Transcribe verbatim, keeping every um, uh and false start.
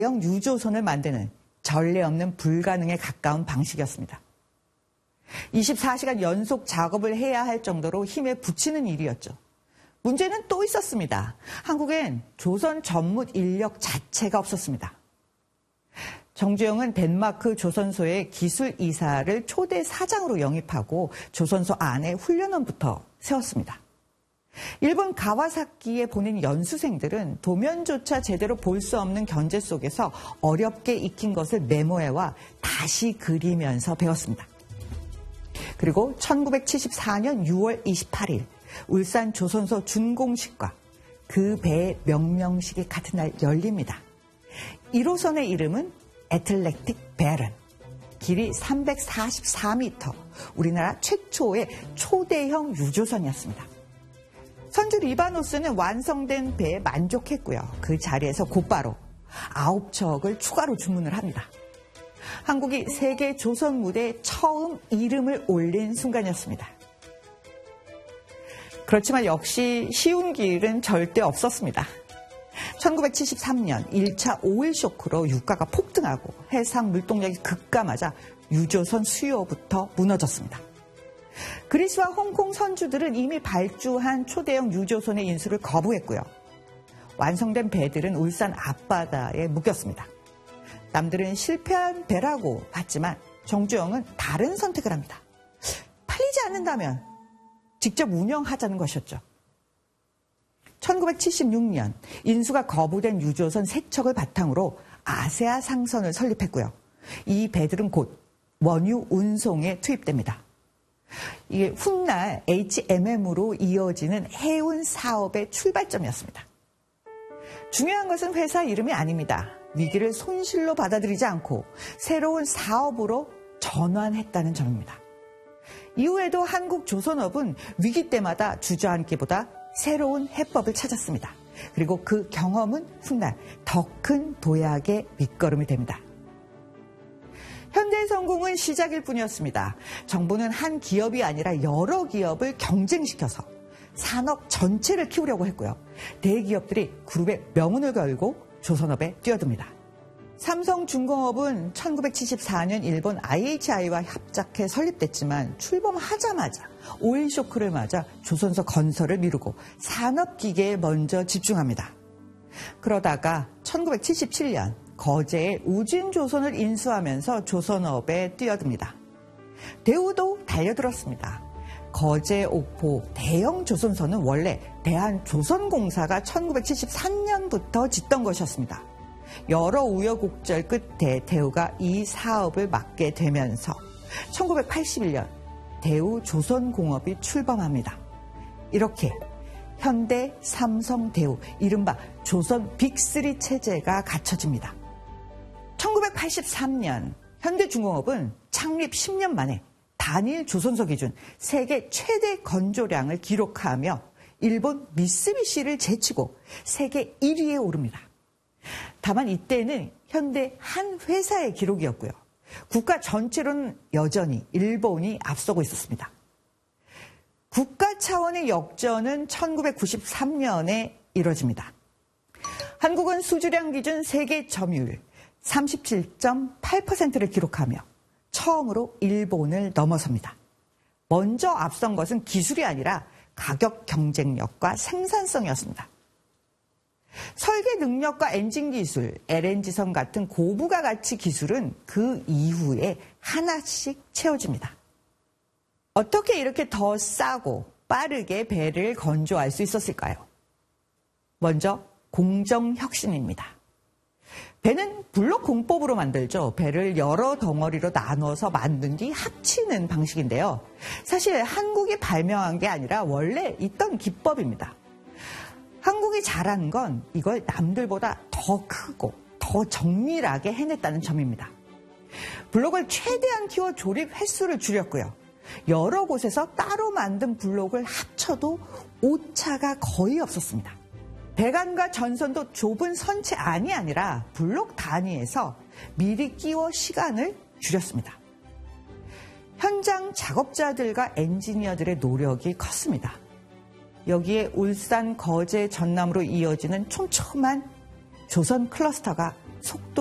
영 유조선을 만드는 전례 없는 불가능에 가까운 방식이었습니다. 이십사 시간 연속 작업을 해야 할 정도로 힘에 부치는 일이었죠. 문제는 또 있었습니다. 한국엔 조선 전무 인력 자체가 없었습니다. 정주영은 덴마크 조선소의 기술 이사를 초대 사장으로 영입하고 조선소 안에 훈련원부터 세웠습니다. 일본 가와사키에 보낸 연수생들은 도면조차 제대로 볼 수 없는 견제 속에서 어렵게 익힌 것을 메모해와 다시 그리면서 배웠습니다. 그리고 천구백칠십사 년 유월 이십팔일 울산 조선소 준공식과 그 배의 명명식이 같은 날 열립니다. 일 호선의 이름은 애틀랜틱 베런, 길이 삼백사십사 미터, 우리나라 최초의 초대형 유조선이었습니다. 선주 리바노스는 완성된 배에 만족했고요. 그 자리에서 곧바로 아홉 척을 추가로 주문을 합니다. 한국이 세계 조선 무대에 처음 이름을 올린 순간이었습니다. 그렇지만 역시 쉬운 길은 절대 없었습니다. 천구백칠십삼 년 일 차 오일 쇼크로 유가가 폭등하고 해상 물동력이 급감하자 유조선 수요부터 무너졌습니다. 그리스와 홍콩 선주들은 이미 발주한 초대형 유조선의 인수를 거부했고요. 완성된 배들은 울산 앞바다에 묶였습니다. 남들은 실패한 배라고 봤지만 정주영은 다른 선택을 합니다. 팔리지 않는다면 직접 운영하자는 것이었죠. 천구백칠십육 년 인수가 거부된 유조선 세 척을 바탕으로 아세아 상선을 설립했고요. 이 배들은 곧 원유 운송에 투입됩니다. 이게 훗날 에이치엠엠으로 이어지는 해운 사업의 출발점이었습니다. 중요한 것은 회사 이름이 아닙니다. 위기를 손실로 받아들이지 않고 새로운 사업으로 전환했다는 점입니다. 이후에도 한국조선업은 위기 때마다 주저앉기보다 새로운 해법을 찾았습니다. 그리고 그 경험은 훗날 더 큰 도약의 밑거름이 됩니다. 현대의 성공은 시작일 뿐이었습니다. 정부는 한 기업이 아니라 여러 기업을 경쟁시켜서 산업 전체를 키우려고 했고요. 대기업들이 그룹의 명운을 걸고 조선업에 뛰어듭니다. 삼성중공업은 천구백칠십사 년 일본 아이에이치아이와 합작해 설립됐지만 출범하자마자 오일 쇼크를 맞아 조선소 건설을 미루고 산업기계에 먼저 집중합니다. 그러다가 천구백칠십칠 년 거제의 우진조선을 인수하면서 조선업에 뛰어듭니다. 대우도 달려들었습니다. 거제, 옥포 대형 조선소는 원래 대한조선공사가 천구백칠십삼 년부터 짓던 것이었습니다. 여러 우여곡절 끝에 대우가 이 사업을 맡게 되면서 천구백팔십일 년 대우 조선공업이 출범합니다. 이렇게 현대, 삼성, 대우, 이른바 조선 빅쓰리 체제가 갖춰집니다. 천구백팔십삼 년 현대중공업은 창립 십 년 만에 단일 조선소 기준 세계 최대 건조량을 기록하며 일본 미쓰비시를 제치고 세계 일 위에 오릅니다. 다만 이때는 현대 한 회사의 기록이었고요. 국가 전체로는 여전히 일본이 앞서고 있었습니다. 국가 차원의 역전은 천구백구십삼 년에 이뤄집니다. 한국은 수주량 기준 세계 점유율 삼십칠 점 팔 퍼센트를 기록하며 처음으로 일본을 넘어섭니다. 먼저 앞선 것은 기술이 아니라 가격 경쟁력과 생산성이었습니다. 설계 능력과 엔진 기술, 엘엔지선 같은 고부가 가치 기술은 그 이후에 하나씩 채워집니다. 어떻게 이렇게 더 싸고 빠르게 배를 건조할 수 있었을까요? 먼저 공정혁신입니다. 배는 블록 공법으로 만들죠. 배를 여러 덩어리로 나눠서 만든 뒤 합치는 방식인데요. 사실 한국이 발명한 게 아니라 원래 있던 기법입니다. 한국이 잘한 건 이걸 남들보다 더 크고 더 정밀하게 해냈다는 점입니다. 블록을 최대한 키워 조립 횟수를 줄였고요. 여러 곳에서 따로 만든 블록을 합쳐도 오차가 거의 없었습니다. 배관과 전선도 좁은 선체 안이 아니라 블록 단위에서 미리 끼워 시간을 줄였습니다. 현장 작업자들과 엔지니어들의 노력이 컸습니다. 여기에 울산, 거제, 전남으로 이어지는 촘촘한 조선 클러스터가 속도